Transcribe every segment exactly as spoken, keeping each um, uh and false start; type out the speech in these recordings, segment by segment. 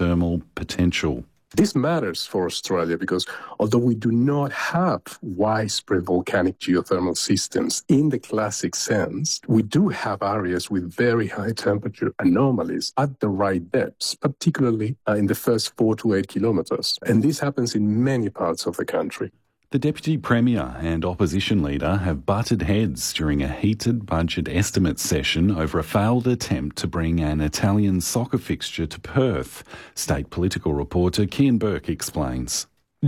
geothermal potential. This matters for Australia because although we do not have widespread volcanic geothermal systems in the classic sense, we do have areas with very high temperature anomalies at the right depths, particularly uh, in the first four to eight kilometres. And this happens in many parts of the country. The Deputy Premier and Opposition Leader have butted heads during a heated budget estimate session over a failed attempt to bring an Italian soccer fixture to Perth. State political reporter Kian Burke explains.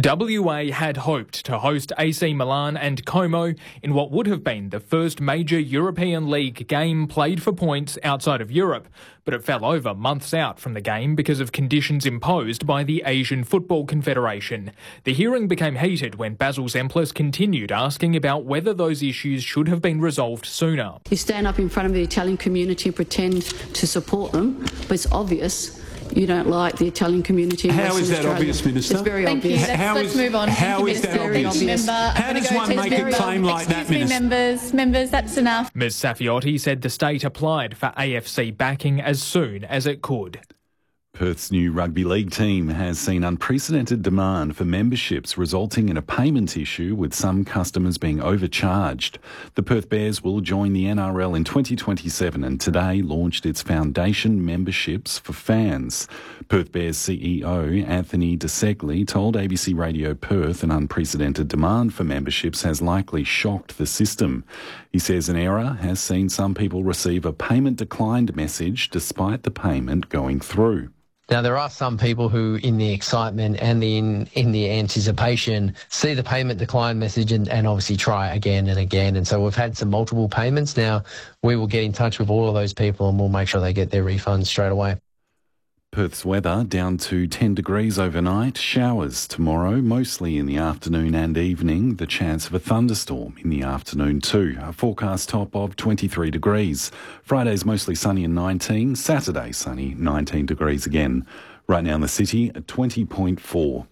W A had hoped to host A C Milan and Como in what would have been the first major European League game played for points outside of Europe, but it fell over months out from the game because of conditions imposed by the Asian Football Confederation. The hearing became heated when Basil Zemplis continued asking about whether those issues should have been resolved sooner. You stand up in front of the Italian community and pretend to support them, but it's obvious you don't like the Italian community in How Western is that Australia. obvious, Minister? It's very Thank obvious. you. Let's, How let's is- move on. how Thank you, is that Minister. obvious? Member, How I'm does gonna one go to make a member. claim like that, Excuse me, Minister? members. Members, that's enough. Ms Safiotti said the state applied for A F C backing as soon as it could. Perth's new rugby league team has seen unprecedented demand for memberships, resulting in a payment issue with some customers being overcharged. The Perth Bears will join the N R L in twenty twenty-seven and today launched its foundation memberships for fans. Perth Bears C E O Anthony De Segli told A B C Radio Perth an unprecedented demand for memberships has likely shocked the system. He says an error has seen some people receive a payment declined message despite the payment going through. Now, there are some people who, in the excitement and the in, in the anticipation, see the payment decline message and, and obviously try again and again. And so we've had some multiple payments. Now, we will get in touch with all of those people and we'll make sure they get their refunds straight away. Perth's weather down to ten degrees overnight, showers tomorrow, mostly in the afternoon and evening, the chance of a thunderstorm in the afternoon too. A forecast top of twenty-three degrees. Friday's mostly sunny and nineteen, Saturday sunny, nineteen degrees again. Right now in the city at twenty point four.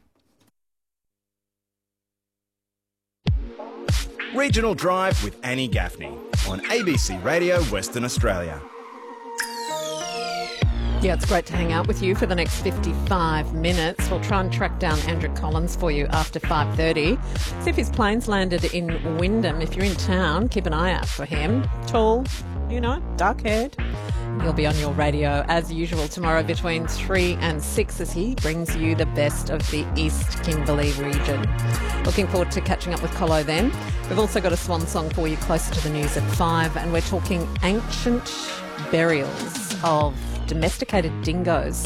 Regional Drive with Annie Gaffney on A B C Radio Western Australia. Yeah, it's great to hang out with you for the next fifty-five minutes. We'll try and track down Andrew Collins for you after five thirty. See if his plane's landed in Wyndham. If you're in town, keep an eye out for him. Tall, you know, dark-haired. He'll be on your radio as usual tomorrow between three and six as he brings you the best of the East Kimberley region. Looking forward to catching up with Colo then. We've also got a swan song for you closer to the news at five, and we're talking ancient burials of domesticated dingoes.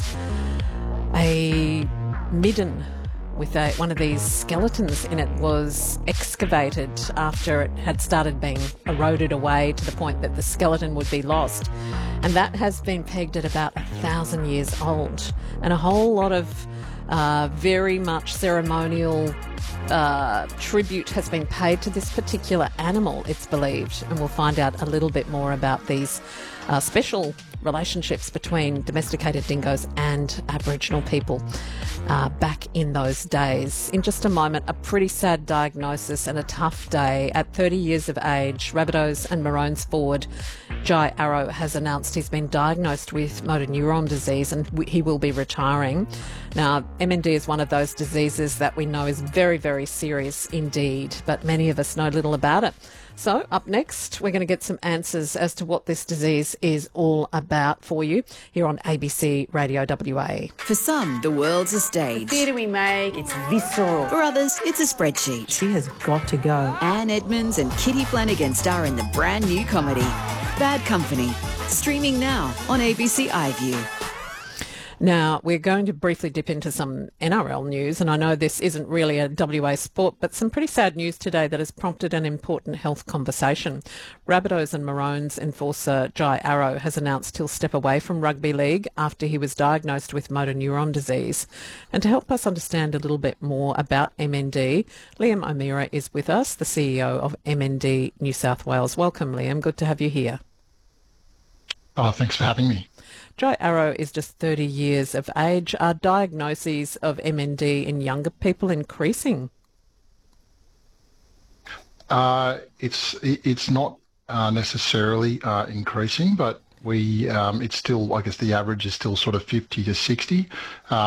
A midden with a, one of these skeletons in it was excavated after it had started being eroded away to the point that the skeleton would be lost. And that has been pegged at about a thousand years old. And a whole lot of uh, very much ceremonial uh, tribute has been paid to this particular animal, it's believed. And we'll find out a little bit more about these uh, special relationships between domesticated dingoes and Aboriginal people uh, back in those days. In just a moment, a pretty sad diagnosis and a tough day. At thirty years of age, Rabbitohs and Maroons forward Jai Arrow has announced he's been diagnosed with motor neuron disease and w- he will be retiring. Now, M N D is one of those diseases that we know is very, very serious indeed, but many of us know little about it. So up next, we're going to get some answers as to what this disease is all about for you here on A B C Radio W A. For some, the world's a stage. The theatre we make, it's visceral. For others, it's a spreadsheet. She has got to go. Anne Edmonds and Kitty Flanagan star in the brand new comedy, Bad Company, streaming now on A B C iView. Now, we're going to briefly dip into some N R L news, and I know this isn't really a W A sport, but some pretty sad news today that has prompted an important health conversation. Rabbitohs and Maroons enforcer Jai Arrow has announced he'll step away from rugby league after he was diagnosed with motor neuron disease. And to help us understand a little bit more about M N D, Liam O'Meara is with us, the C E O of M N D New South Wales. Welcome, Liam. Good to have you here. Oh, thanks for having me. Jai Arrow is just thirty years of age. Are diagnoses of M N D in younger people increasing? Uh, it's it's not uh, necessarily uh, increasing, but we um, it's still, I guess the average is still sort of fifty to sixty. Uh,